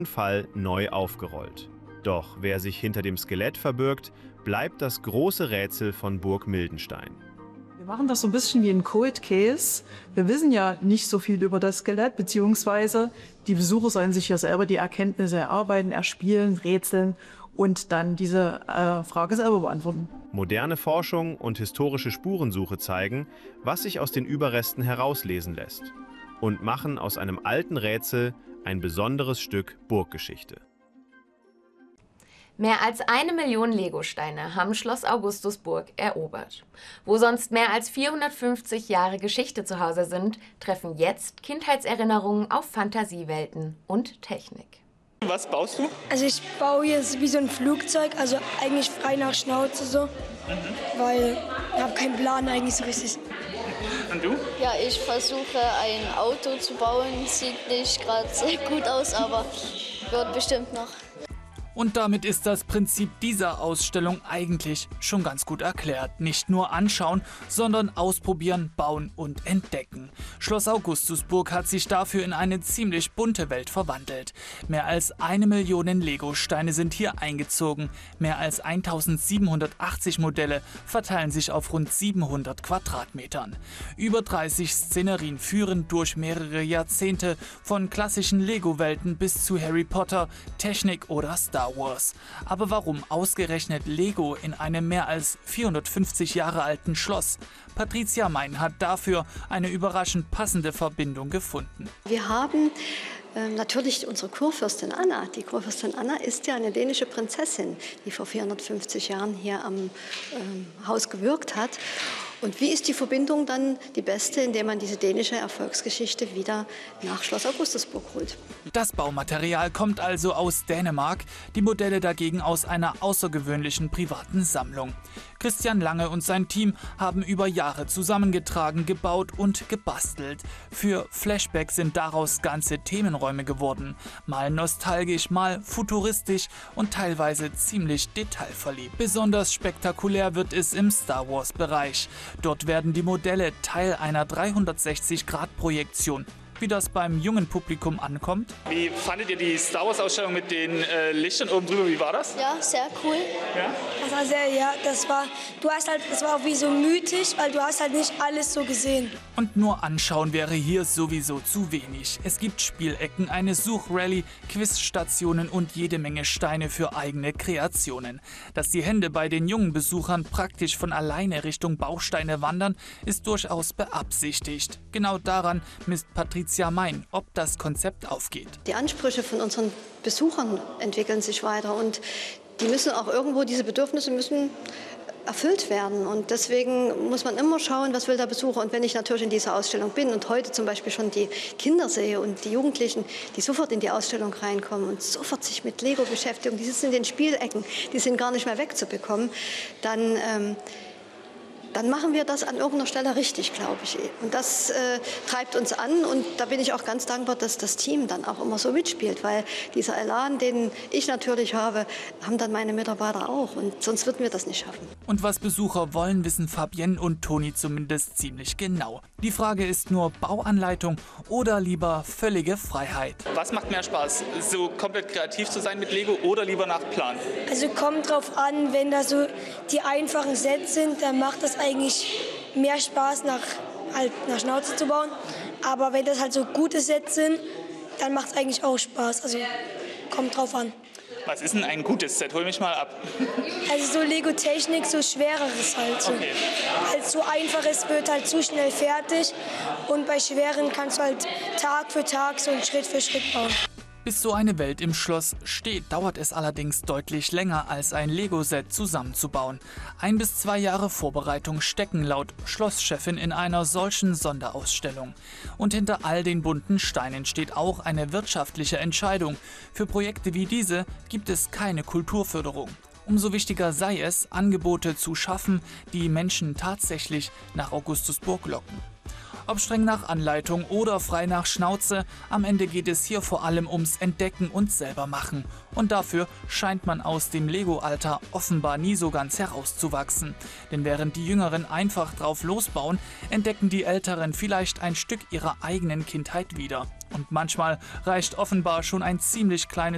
Fall neu aufgerollt. Doch wer sich hinter dem Skelett verbirgt, bleibt das große Rätsel von Burg Mildenstein. Wir machen das so ein bisschen wie ein Cold Case. Wir wissen ja nicht so viel über das Skelett, beziehungsweise die Besucher sollen sich ja selber die Erkenntnisse erarbeiten, erspielen, rätseln und dann diese Frage selber beantworten. Moderne Forschung und historische Spurensuche zeigen, was sich aus den Überresten herauslesen lässt und machen aus einem alten Rätsel ein besonderes Stück Burggeschichte. Mehr als 1 Million Legosteine haben Schloss Augustusburg erobert. Wo sonst mehr als 450 Jahre Geschichte zu Hause sind, treffen jetzt Kindheitserinnerungen auf Fantasiewelten und Technik. Was baust du? Also ich baue jetzt wie so ein Flugzeug, also eigentlich frei nach Schnauze so, weil ich habe keinen Plan eigentlich so richtig. Und du? Ja, ich versuche ein Auto zu bauen. Sieht nicht gerade sehr gut aus, aber wird bestimmt noch. Und damit ist das Prinzip dieser Ausstellung eigentlich schon ganz gut erklärt. Nicht nur anschauen, sondern ausprobieren, bauen und entdecken. Schloss Augustusburg hat sich dafür in eine ziemlich bunte Welt verwandelt. Mehr als 1 Million Legosteine sind hier eingezogen. Mehr als 1780 Modelle verteilen sich auf rund 700 Quadratmetern. Über 30 Szenerien führen durch mehrere Jahrzehnte von klassischen Lego-Welten bis zu Harry Potter, Technik oder Star Wars. Aber warum ausgerechnet Lego in einem mehr als 450 Jahre alten Schloss? Patricia Mein hat dafür eine überraschend passende Verbindung gefunden. Wir haben natürlich unsere Kurfürstin Anna. Die Kurfürstin Anna ist ja eine dänische Prinzessin, die vor 450 Jahren hier am Haus gewirkt hat. Und wie ist die Verbindung dann die beste, indem man diese dänische Erfolgsgeschichte wieder nach Schloss Augustusburg holt? Das Baumaterial kommt also aus Dänemark, die Modelle dagegen aus einer außergewöhnlichen privaten Sammlung. Christian Lange und sein Team haben über Jahre zusammengetragen, gebaut und gebastelt. Für Flashback sind daraus ganze Themenräume geworden. Mal nostalgisch, mal futuristisch und teilweise ziemlich detailverliebt. Besonders spektakulär wird es im Star Wars-Bereich. Dort werden die Modelle Teil einer 360-Grad-Projektion. Wie das beim jungen Publikum ankommt? Wie fandet ihr die Star Wars Ausstellung mit den Lichtern oben drüber? Wie war das? Ja, sehr cool. Ja? Das war sehr, ja, das war auch wie so mythisch, weil du hast halt nicht alles so gesehen. Und nur anschauen wäre hier sowieso zu wenig. Es gibt Spielecken, eine Suchrallye, Quizstationen und jede Menge Steine für eigene Kreationen. Dass die Hände bei den jungen Besuchern praktisch von alleine Richtung Bausteine wandern, ist durchaus beabsichtigt. Genau daran misst Patricia Mein, ob das Konzept aufgeht. Die Ansprüche von unseren Besuchern entwickeln sich weiter und die müssen auch irgendwo, diese Bedürfnisse müssen erfüllt werden. Und deswegen muss man immer schauen, was will der Besucher. Und wenn ich natürlich in dieser Ausstellung bin und heute zum Beispiel schon die Kinder sehe und die Jugendlichen, die sofort in die Ausstellung reinkommen und sofort sich mit Lego beschäftigen, die sitzen in den Spielecken, die sind gar nicht mehr wegzubekommen, dann machen wir das an irgendeiner Stelle richtig, glaube ich. Und das treibt uns an und da bin ich auch ganz dankbar, dass das Team dann auch immer so mitspielt, weil dieser Elan, den ich natürlich habe, haben dann meine Mitarbeiter auch und sonst würden wir das nicht schaffen. Und was Besucher wollen, wissen Fabienne und Toni zumindest ziemlich genau. Die Frage ist nur Bauanleitung oder lieber völlige Freiheit. Was macht mehr Spaß? So komplett kreativ zu sein mit Lego oder lieber nach Plan? Also kommt drauf an, wenn da so die einfachen Sets sind, dann macht das eigentlich mehr Spaß, nach Schnauze zu bauen. Aber wenn das halt so gute Sets sind, dann macht es eigentlich auch Spaß. Also kommt drauf an. Was ist denn ein gutes Set? Hol mich mal ab. Also so Lego-Technik, so schwereres halt. So. Okay. Als so einfaches wird halt zu schnell fertig. Und bei schweren kannst du halt Tag für Tag so Schritt für Schritt bauen. Bis so eine Welt im Schloss steht, dauert es allerdings deutlich länger als ein Lego-Set zusammenzubauen. 1 bis 2 Jahre Vorbereitung stecken laut Schlosschefin in einer solchen Sonderausstellung. Und hinter all den bunten Steinen steht auch eine wirtschaftliche Entscheidung. Für Projekte wie diese gibt es keine Kulturförderung. Umso wichtiger sei es, Angebote zu schaffen, die Menschen tatsächlich nach Augustusburg locken. Ob streng nach Anleitung oder frei nach Schnauze, am Ende geht es hier vor allem ums Entdecken und selber machen. Und dafür scheint man aus dem Lego-Alter offenbar nie so ganz herauszuwachsen. Denn während die Jüngeren einfach drauf losbauen, entdecken die Älteren vielleicht ein Stück ihrer eigenen Kindheit wieder. Und manchmal reicht offenbar schon ein ziemlich kleines